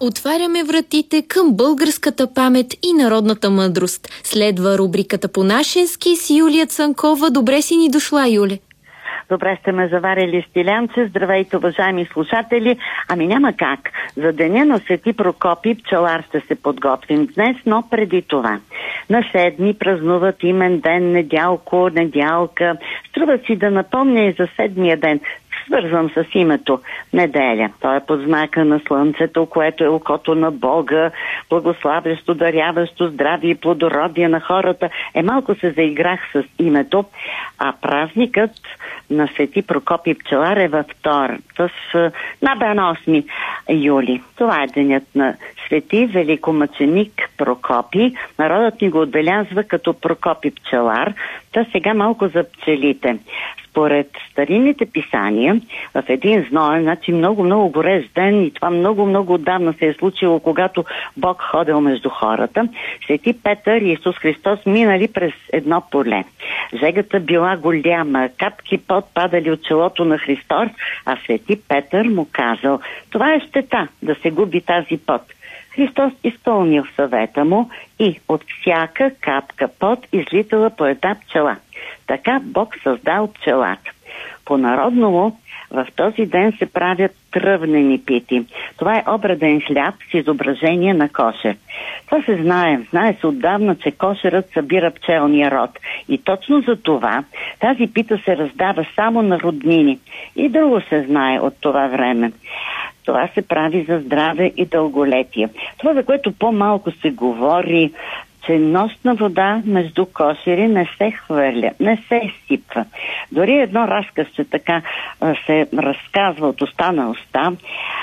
отваряме вратите към българската памет и народната мъдрост. Следва рубриката по нашенски с Юлия Цанкова. Добре си ни дошла, Юле. Добре сте ме заварили, Стилянце. Здравейте, уважаеми слушатели. Ами няма как. За деня на Свети Прокопий пчелар ще се подготвим днес, но преди това. На 7 празнуват имен ден, недялко, недялка. Струва си да напомня и за 7-я ден, свързвам с името неделя. Той е под знака на слънцето, което е окото на Бога, благославящо, даряващо здраве и плодородие на хората. Малко се заиграх с името, а празникът на Свети Прокопий пчелар е във вторник, на 8 юли. Това е денят на Свети великомъченик Прокопий. Народът ни го отбелязва като Прокопий пчелар. Та сега малко за пчелите. Според старинните писания, в един зноен, значи много горещ ден, и това много отдавна се е случило, когато Бог ходил между хората, Свети Петър и Исус Христос минали през едно поле. Жегата била голяма, капки пот падали от челото на Христос, а Свети Петър му казал: това е щета да се губи тази пот. Христос изпълнил съвета му и от всяка капка пот излитала по една пчела. Така Бог създал пчелата. По-народному в този ден се правят тръвнени пити. Това е обреден хляб с изображение на кошер. Това се знае. Знае се отдавна, че кошерът събира пчелния род. И точно за това тази пита се раздава само на роднини. И друго се знае от това време. Това се прави за здраве и дълголетие. Това, за което по-малко се говори, че нощна вода между кошери не се хвърля, не се изсипва. Дори едно разказче така се разказва от уста на уста.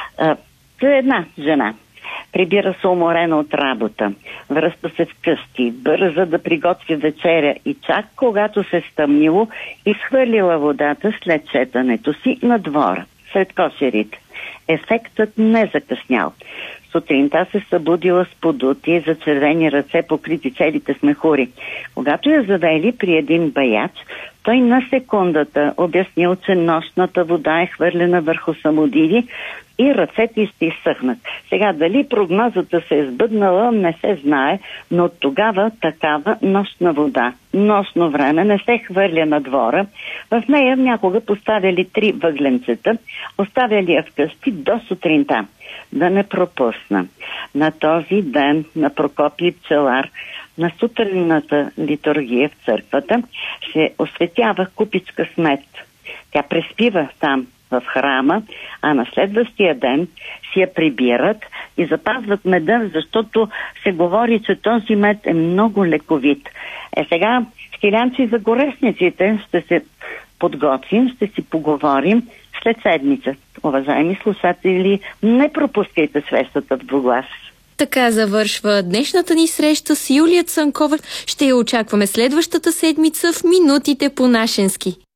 Една жена прибира се уморена от работа, връща се вкъщи, бърза да приготви вечеря и чак когато се стъмнило, изхвърлила водата след четането си на двора, сред кошерите. Ефектът не закъснял. Сутринта се събудила с подути и зачервени ръце, покрити целите с мехури. Когато я завели при един баяч, той на секундата обяснил, че нощната вода е хвърлена върху самодиви и ръцете ще изсъхнат. Сега дали прогнозата се е сбъднала, не се знае, но от тогава такава нощна вода, нощно време не се хвърля на двора. В нея някога поставяли 3 въгленцета, оставяли я вкъщи до сутринта. Да не пропусна. На този ден на Прокопий пчелар, на сутринната литургия в църквата, се осветява купичка с мед. Тя преспива там в храма, а на следващия ден си я прибират и запазват меда, защото се говори, че този мед е много лековит. Сега, Стилянци, за горесниците ще се подготвим, ще си поговорим след седмица. Уважаеми слушатели, не пропускайте срещата в Двуглас. Така завършва днешната ни среща с Юлия Цанкова. Ще я очакваме следващата седмица в минутите по нашенски.